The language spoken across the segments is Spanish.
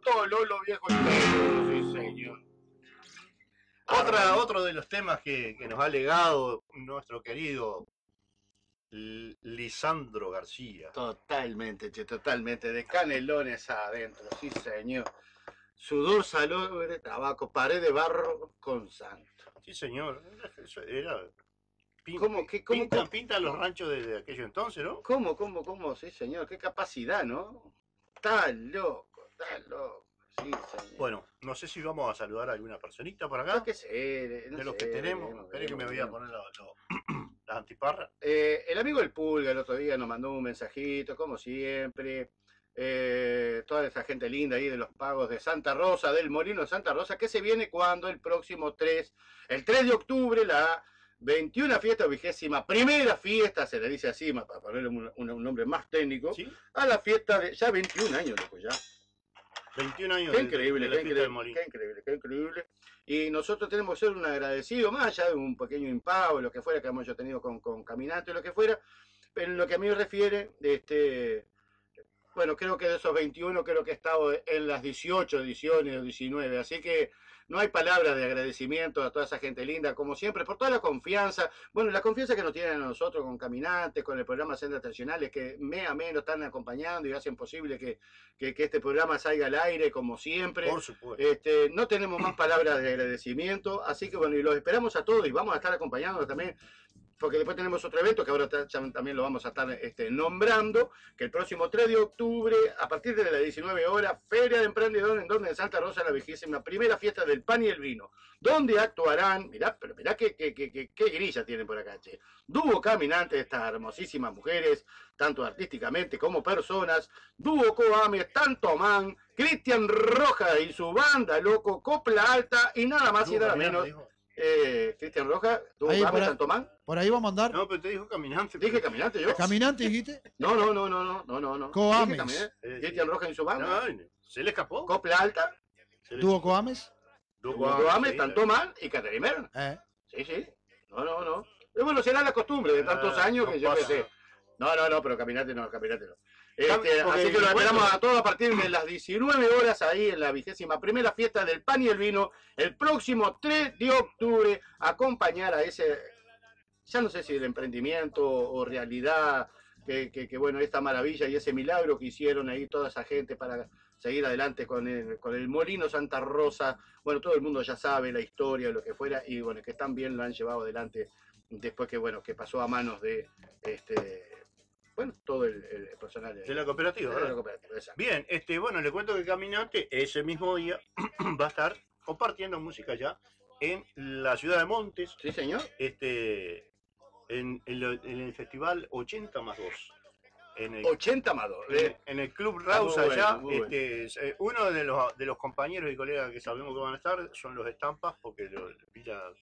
bruto, Lolo viejo y todo. Sí, señor. Otro de los temas que nos ha legado nuestro querido Lisandro García. Totalmente, che, totalmente. De canelones adentro, sí, señor. Sudor, salobre, tabaco, pared de barro con santo. Sí, señor. Eso era. ¿Cómo, cómo? Pinta los ranchos de aquello entonces, ¿no? ¿Cómo? Sí, señor. Qué capacidad, ¿no? Está loco. Sí, señor. Bueno, no sé si vamos a saludar a alguna personita por acá. Yo qué sé, no de los sé, que tenemos. Espere que me voy a poner las antiparras. El amigo El Pulga el otro día nos mandó un mensajito, como siempre. Toda esa gente linda ahí de los pagos de Santa Rosa, del Molino de Santa Rosa, que se viene cuando el próximo el 3 de octubre, la 21 fiesta, 21ª fiesta, se le dice así, para ponerle un nombre más técnico, ¿Sí? a la fiesta de, ya 21 años, loco, ya. 21 años qué increíble, de la fiesta del Molino. Qué increíble. Y nosotros tenemos que ser un agradecido, más allá de un pequeño impago, lo que fuera que hemos yo tenido con Caminante, lo que fuera, pero en lo que a mí me refiere, bueno, creo que de esos 21, creo que he estado en las 18 ediciones o 19, así que no hay palabras de agradecimiento a toda esa gente linda, como siempre, por toda la confianza, bueno, la confianza que nos tienen a nosotros con Caminantes, con el programa Sendas Tradicionales, que mes a mes nos están acompañando y hacen posible que este programa salga al aire, como siempre. Por supuesto. No tenemos más palabras de agradecimiento, así que bueno, y los esperamos a todos y vamos a estar acompañándonos también, porque después tenemos otro evento que ahora también lo vamos a estar nombrando, que el próximo 3 de octubre, a partir de las 19 horas, Feria de Emprendedores en Santa Rosa, la 21ª fiesta del pan y el vino, donde actuarán, mirá qué grilla tienen por acá, che. Dúo Caminante de estas hermosísimas mujeres, tanto artísticamente como personas, Dúo Coame, Tanto Man, Cristian Rojas y su banda, loco, Copla Alta y nada más y nada menos. Cristian Rojas, Dúo Coame, Tanto Man. Por ahí vamos a andar. No, pero te dijo Caminante. Dije Caminante yo. ¿Caminante dijiste? No. Coames. Cristian Rojas y su banda. No, se le escapó. Copla Alta. ¿Dúo Coames? Dúo Coames, Tanto Man y Caterimer. Sí. No. Bueno, será la costumbre de tantos años que yo qué sé. No, pero Caminante no. Así que lo esperamos a todos a partir de las 19 horas ahí en la 21ª fiesta del pan y el vino, el próximo 3 de octubre, acompañar a ese, ya no sé si el emprendimiento o realidad, que bueno, esta maravilla y ese milagro que hicieron ahí toda esa gente para seguir adelante con el Molino Santa Rosa. Bueno, todo el mundo ya sabe la historia, lo que fuera, y bueno, que tan bien lo han llevado adelante después que pasó a manos de todo el personal de la cooperativa. Bien, bueno, le cuento que Caminante ese mismo día va a estar compartiendo música ya en la ciudad de Montes. Sí, señor. En el festival 80 más 2. 80 más 2. En el Club Rausa allá. Uno de los compañeros y colegas que sabemos que van a estar son los Estampas, porque vi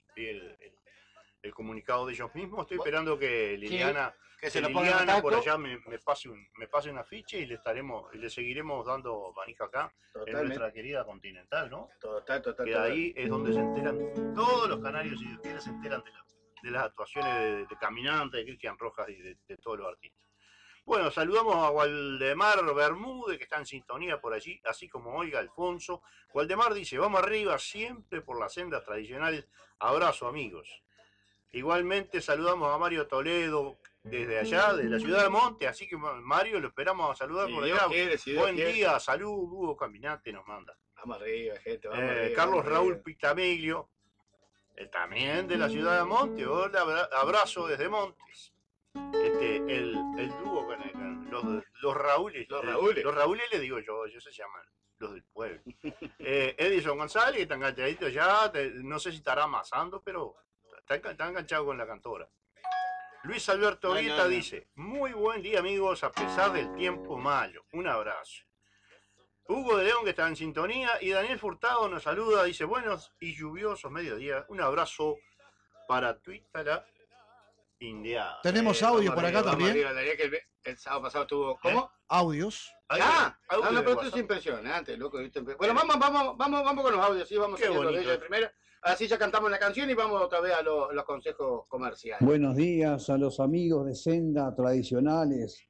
el comunicado de ellos mismos. Estoy esperando que Liliana... Que se Liliana por allá me pase un afiche y le seguiremos dando manija acá. Totalmente. En nuestra querida Continental, ¿no? Total. Que ahí es donde se enteran todos los canarios, si ustedes se enteran de las actuaciones de Caminante, de Cristian Rojas y de todos los artistas. Bueno, saludamos a Waldemar Bermúdez, que está en sintonía por allí, así como Olga Alfonso. Waldemar dice, vamos arriba siempre por las sendas tradicionales. Abrazo, amigos. Igualmente saludamos a Mario Toledo, desde allá, de la ciudad de Monte, así que Mario lo esperamos a saludar por allá. Buen día, salud, Dúo Caminante nos manda. Vamos arriba, gente, vamos arriba. Carlos Raúl Pitamiglio, también de la ciudad de Monte. Hola, abrazo desde Montes. El dúo con los Raúles. Los Raúles le digo yo, ellos se llaman los del pueblo. Edison González, que está enganchadito ya, no sé si estará amasando, pero está enganchado con la cantora. Luis Alberto Guita dice, muy buen día amigos, a pesar del tiempo malo, un abrazo. Hugo de León, que está en sintonía, y Daniel Furtado nos saluda, dice, buenos y lluviosos mediodía, un abrazo para Tuitala Indiada. Tenemos audio por acá también. Daniel, que el sábado pasado tuvo, ¿cómo? Audios. Pero esto es impresionante, loco. Bueno, vamos con los audios, sí, vamos siguiendo de ellos de primera. Así ya cantamos la canción y vamos otra vez a los consejos comerciales. Buenos días a los amigos de Senda Tradicionales.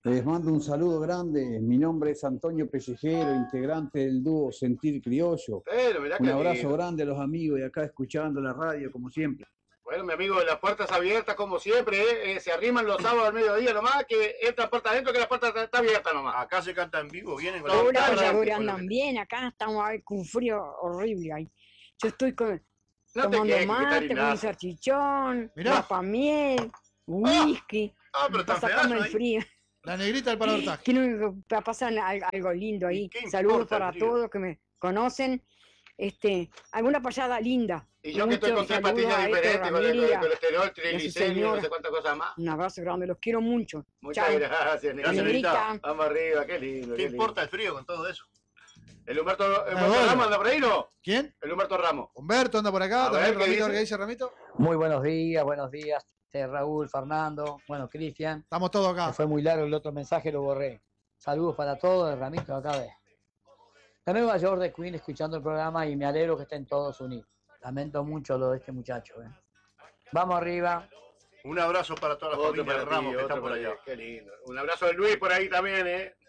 Les mando un saludo grande. Mi nombre es Antonio Pellejero, integrante del dúo Sentir Criollo. Un abrazo grande a los amigos y acá escuchando la radio como siempre. Bueno, mi amigo, las puertas abiertas como siempre, se arriman los sábados al mediodía nomás, que entran puertas adentro, que la puerta está abierta nomás. Acá se canta en vivo, vienen con Ahora andan bien, acá estamos con un frío horrible ahí. Yo estoy tomando mate, con un salchichón, miel, whisky, para sacarme el frío. La negrita del Paradortaje. Quiero pasar algo lindo ahí. Saludos para todos que me conocen. Alguna payada linda. Y yo que estoy con 3 pastillas diferentes, con el colesterol, triglicéridos, no sé cuántas cosas más. Un abrazo grande, los quiero mucho. Muchas gracias, negrita. Vamos arriba, qué lindo. ¿Qué importa el frío con todo eso? El Humberto Ramos anda por ahí, ¿no? ¿Quién? El Humberto Ramos. Humberto anda por acá. ¿Qué dice Ramito? Muy buenos días. Raúl, Fernando, Cristian. Estamos todos acá. Fue muy largo el otro mensaje, lo borré. Saludos para todos, Ramito, acá de Nueva York, de Queen, escuchando el programa y me alegro que estén todos unidos. Lamento mucho lo de este muchacho. Vamos arriba. Un abrazo para toda la familia de Ramos que están por allá. Qué lindo. Un abrazo de Luis por ahí también,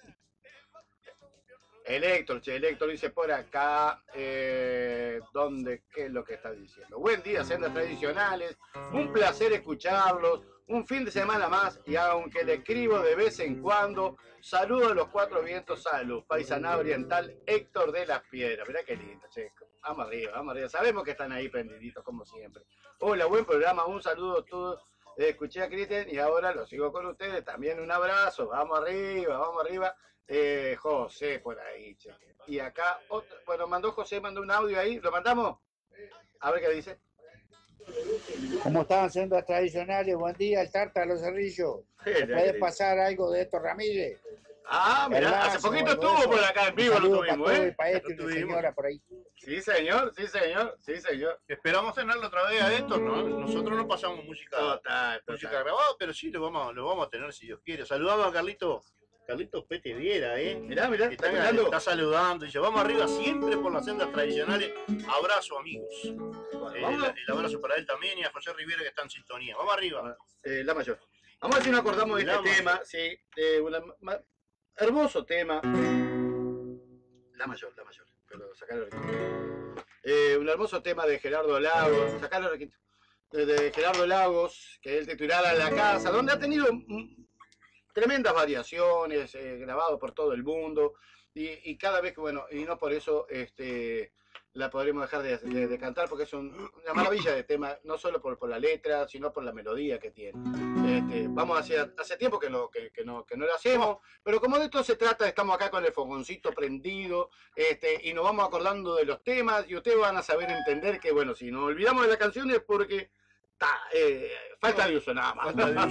El Héctor dice por acá, ¿qué es lo que está diciendo? Buen día, sendas tradicionales, un placer escucharlos, un fin de semana más, y aunque le escribo de vez en cuando, saludo a los 4 vientos, salud, paisana oriental, Héctor de las Piedras. Mirá qué lindo, che. Vamos arriba, sabemos que están ahí prendiditos como siempre. Hola, buen programa, un saludo a todos. Escuché a Cristian y ahora lo sigo con ustedes, también un abrazo, vamos arriba. José por ahí, che. Y acá, José mandó un audio ahí, ¿lo mandamos? A ver qué dice. ¿Cómo están siendo tradicionales? Buen día, el Tarta de los Cerrillos. ¿Puede pasar algo de Héctor Ramírez? Mirá, hace poquito estuvo por acá en vivo, lo tuvimos, señora por ahí. Sí, señor. Esperamos tenerlo otra vez a Héctor, ¿no? Nosotros no pasamos música grabada, pero sí lo vamos a tener si Dios quiere. Saludamos a Carlitos Pete Viera, Mirá, está saludando, dice, vamos arriba siempre por las sendas tradicionales. Abrazo, amigos. El abrazo para él también y a José Rivera que está en sintonía. Vamos arriba. La mayor. Vamos a ver si nos acordamos de este tema, sí, hermoso tema. La mayor, pero sacarlo requinto. Un hermoso tema de Gerardo Lagos, sacarlo requinto. De Gerardo Lagos, que es el titular a la casa, donde ha tenido tremendas variaciones, grabado por todo el mundo, y cada vez que, y no por eso la podremos dejar de cantar, porque es una maravilla de tema, no solo por la letra, sino por la melodía que tiene. Hace tiempo que no lo hacemos, pero como de esto se trata, estamos acá con el fogoncito prendido, y nos vamos acordando de los temas, y ustedes van a saber entender que, si nos olvidamos de la canción es porque falta de uso nada más.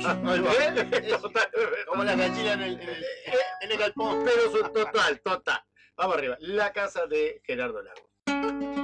Como la gallina en el galpón. Pero total. Vamos arriba. La casa de Gerardo Lagos.